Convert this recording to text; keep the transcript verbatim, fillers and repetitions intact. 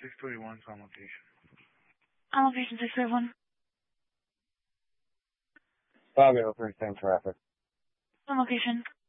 six twenty-one is on location. On location six thirty-one. five oh three, same traffic. On location.